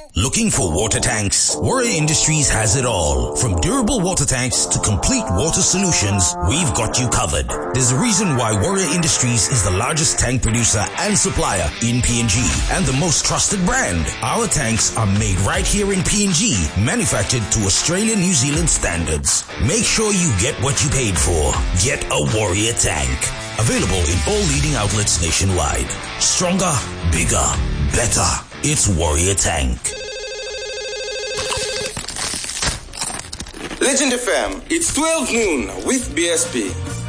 Looking for water tanks? Warrior Industries has it all. From durable water tanks to complete water solutions, we've got you covered. There's a reason why Warrior Industries is the largest tank producer and supplier in PNG and the most trusted brand. Our tanks are made right here in PNG, manufactured to Australia, New Zealand standards. Make sure you get what you paid for. Get a Warrior tank. Available in all leading outlets nationwide. Stronger, bigger, better. It's Warrior Tank. Legend FM, it's 12 noon with BSP.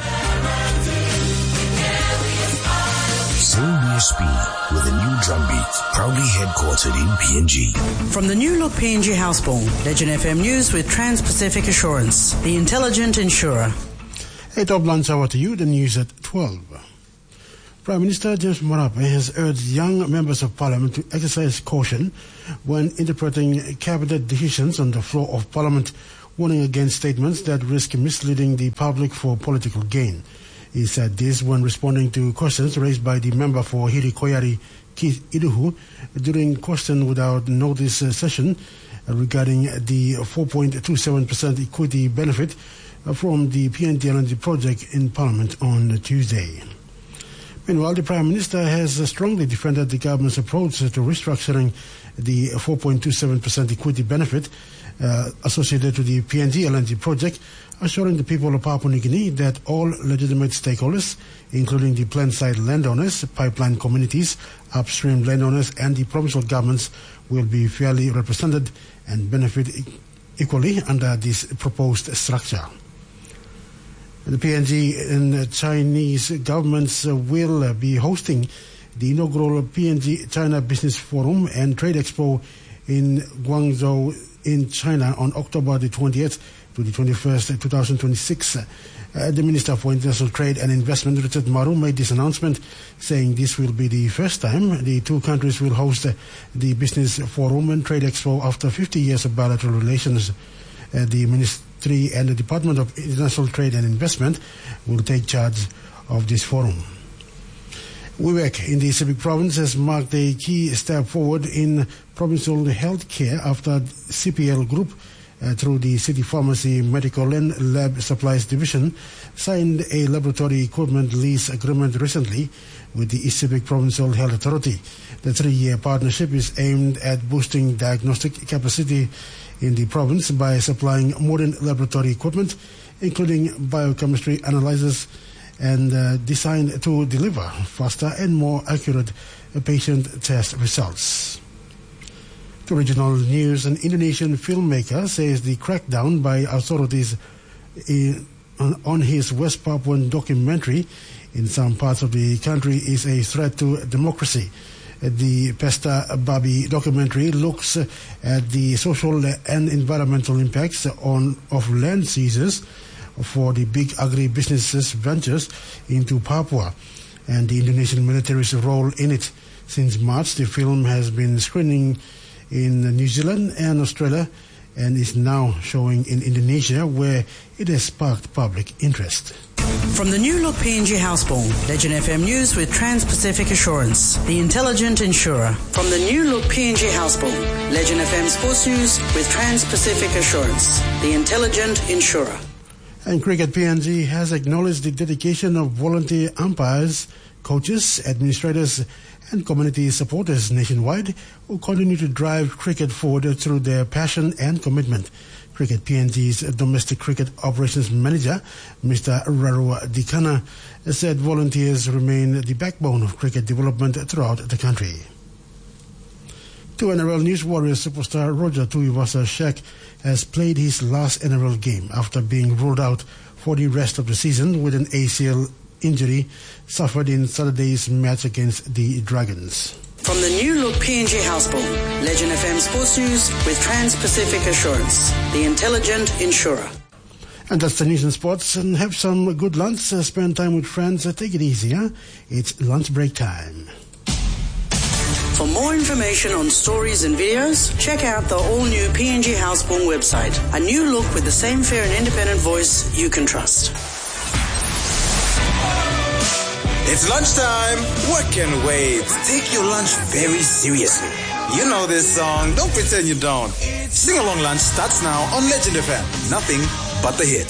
Sing BSP with a new drum beat, proudly headquartered in PNG. From the new look PNG Housebourne, Legend FM News with Trans-Pacific Assurance, the intelligent insurer. A top lunch hour to you, the news at 12. Prime Minister James Marape has urged young members of Parliament to exercise caution when interpreting cabinet decisions on the floor of Parliament, warning against statements that risk misleading the public for political gain. He said this when responding to questions raised by the member for Hiri Koyari, Keith Iduhu, during question without notice session regarding the 4.27% equity benefit from the PNG LNG project in Parliament on Tuesday. Meanwhile, the Prime Minister has strongly defended the government's approach to restructuring the 4.27% equity benefit associated to the PNG LNG project, assuring the people of Papua New Guinea that all legitimate stakeholders, including the plant site landowners, pipeline communities, upstream landowners, and the provincial governments, will be fairly represented and benefit equally under this proposed structure. The PNG and Chinese governments will be hosting the inaugural PNG China Business Forum and Trade Expo in Guangzhou in China on October the 20th to the 21st, 2026. The Minister for International Trade and Investment, Richard Maru, made this announcement, saying this will be the first time the two countries will host the Business Forum and Trade Expo after 50 years of bilateral relations. The Ministry and the Department of International Trade and Investment will take charge of this forum. Wewak in the Subic Province has marked a key step forward in provincial health care after CPL Group, through the City Pharmacy Medical and Lab Supplies Division, signed a laboratory equipment lease agreement recently with the East Subic Provincial Health Authority. The 3-year partnership is aimed at boosting diagnostic capacity in the province by supplying modern laboratory equipment, including biochemistry analyzers, and designed to deliver faster and more accurate patient test results. To regional news, an Indonesian filmmaker says the crackdown by authorities on his West Papuan documentary in some parts of the country is a threat to democracy. The Pesta Babi documentary looks at the social and environmental impacts of land seizures for the big agri-businesses ventures into Papua and the Indonesian military's role in it. Since March, the film has been screening in New Zealand and Australia and is now showing in Indonesia, where it has sparked public interest. From the new look PNG Housebourne, Legend FM News with Trans-Pacific Assurance, the intelligent insurer. From the new look PNG Housebourne, Legend FM Sports News with Trans-Pacific Assurance, the intelligent insurer. And Cricket PNG has acknowledged the dedication of volunteer umpires, coaches, administrators, and community supporters nationwide who continue to drive cricket forward through their passion and commitment. Cricket PNG's domestic cricket operations manager, Mr. Rarua Dikana, said volunteers remain the backbone of cricket development throughout the country. To NRL News, Warriors superstar Roger Tuivasa Shek has played his last NRL game after being ruled out for the rest of the season with an ACL injury suffered in Saturday's match against the Dragons. From the new look PNG Housebourne, Legend FM Sports News with Trans-Pacific Assurance, the intelligent insurer. And that's the news and sports. And have some good lunch, spend time with friends, take it easy, huh? It's lunch break time. For more information on stories and videos, check out the all-new PNG Housebourne website. A new look with the same fair and independent voice you can trust. It's lunchtime. What can wait? Take your lunch very seriously. You know this song. Don't pretend you don't. Sing Along Lunch starts now on Legend FM. Nothing but the hits.